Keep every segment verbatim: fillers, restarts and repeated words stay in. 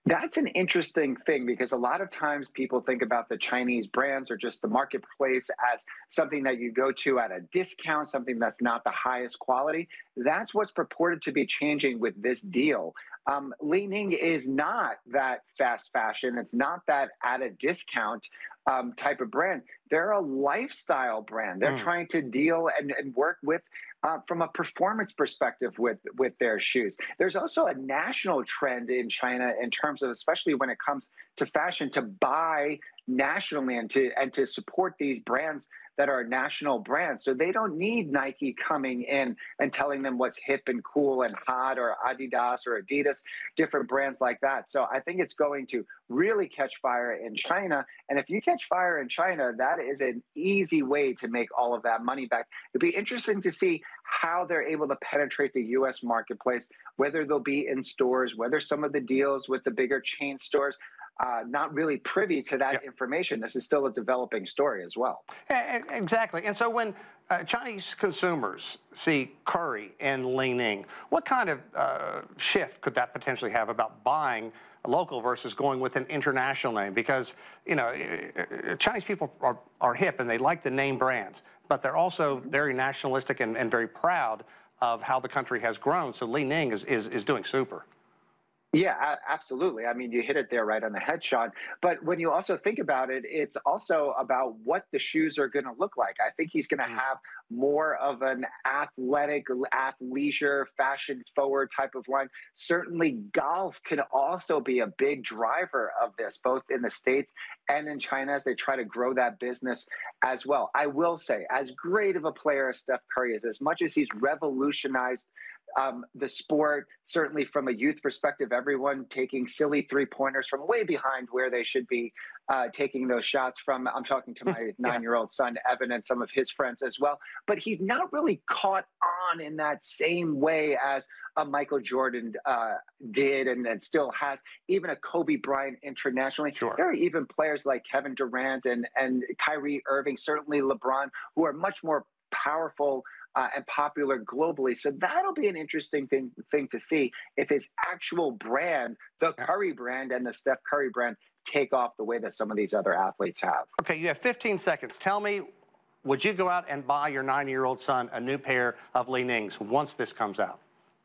That's an interesting thing because a lot of times people think about the Chinese brands or just the marketplace as something that you go to at a discount, something that's not the highest quality. That's what's purported to be changing with this deal. Um, Li Ning is not that fast fashion. It's not that at a discount um, type of brand. They're a lifestyle brand. They're Mm. trying to deal and, and work with uh, from a performance perspective with with their shoes. There's also a national trend in China in terms of, especially when it comes to fashion, to buy nationally and to and to support these brands that are national brands. So they don't need Nike coming in and telling them what's hip and cool and hot, or Adidas or Adidas, different brands like that. So I think it's going to really catch fire in China. And if you catch fire in China, that is an easy way to make all of that money back. It'd be interesting to see how they're able to penetrate the U S marketplace, whether they'll be in stores, whether some of the deals with the bigger chain stores, uh, not really privy to that Yep. information. This is still a developing story as well. E- e- Exactly. And so when uh, Chinese consumers see Curry and Li Ning, what kind of uh, shift could that potentially have about buying local versus going with an international name? Because, you know, uh, Chinese people are, are hip and they like the name brands, but they're also very nationalistic and, and very proud of how the country has grown. So Li Ning is, is, is doing super. Yeah, a- absolutely. I mean, you hit it there right on the head, Sean. But when you also think about it, it's also about what the shoes are going to look like. I think he's going to Mm. have more of an athletic, athleisure, fashion forward type of line. Certainly, golf can also be a big driver of this, both in the States and in China, as they try to grow that business as well. I will say, as great of a player as Steph Curry is, as much as he's revolutionized um, the sport, certainly from a youth perspective, everyone taking silly three pointers from way behind where they should be uh, taking those shots from. I'm talking to my nine year old son, Evan, and some of his friends as well. But he's not really caught on in that same way as a Michael Jordan uh, did and, and still has, even a Kobe Bryant internationally. Sure. There are even players like Kevin Durant and, and Kyrie Irving, certainly LeBron, who are much more powerful Uh, and popular globally. So that'll be an interesting thing thing to see if his actual brand, the Curry brand and the Steph Curry brand, take off the way that some of these other athletes have. Okay, you have fifteen seconds. Tell me, would you go out and buy your nine-year-old son a new pair of Li Nings once this comes out?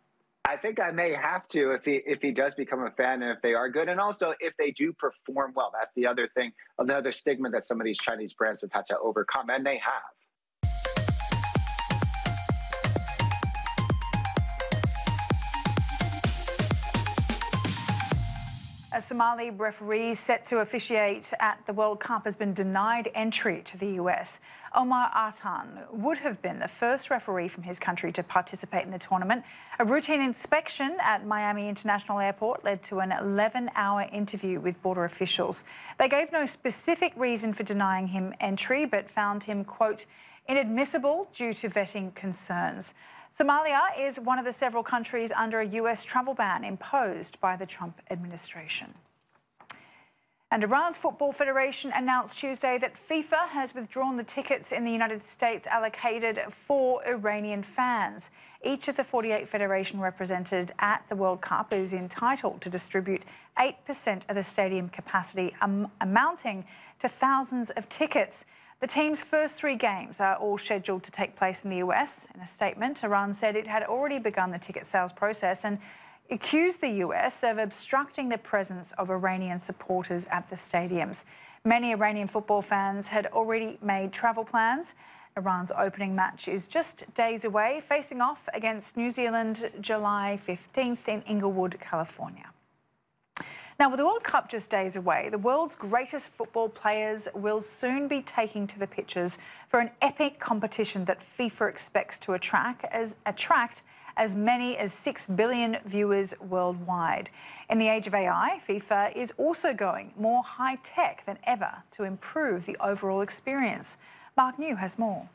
I think I may have to if he if he does become a fan and if they are good, and also if they do perform well. That's the other thing, another stigma that some of these Chinese brands have had to overcome, and they have. A Somali referee set to officiate at the World Cup has been denied entry to the U S. Omar Artan would have been the first referee from his country to participate in the tournament. A routine inspection at Miami International Airport led to an eleven hour interview with border officials. They gave no specific reason for denying him entry, but found him, quote, inadmissible due to vetting concerns. Somalia is one of the several countries under a U S travel ban imposed by the Trump administration. And Iran's Football Federation announced Tuesday that FIFA has withdrawn the tickets in the United States allocated for Iranian fans. Each of the forty-eight federations represented at the World Cup is entitled to distribute eight percent of the stadium capacity, um, amounting to thousands of tickets. The team's first three games are all scheduled to take place in the U S. In a statement, Iran said it had already begun the ticket sales process and accused the U S of obstructing the presence of Iranian supporters at the stadiums. Many Iranian football fans had already made travel plans. Iran's opening match is just days away, facing off against New Zealand July fifteenth in Inglewood, California. Now, with the World Cup just days away, the world's greatest football players will soon be taking to the pitches for an epic competition that FIFA expects to attract as, attract as many as six billion viewers worldwide. In the age of A I, FIFA is also going more high-tech than ever to improve the overall experience. Mark New has more.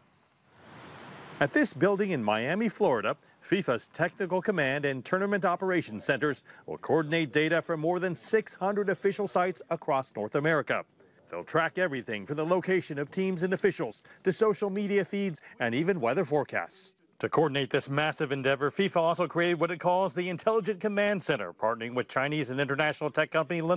At this building in Miami, Florida, FIFA's Technical Command and Tournament Operations Centers will coordinate data from more than six hundred official sites across North America. They'll track everything from the location of teams and officials to social media feeds and even weather forecasts. To coordinate this massive endeavor, FIFA also created what it calls the Intelligent Command Center, partnering with Chinese and international tech company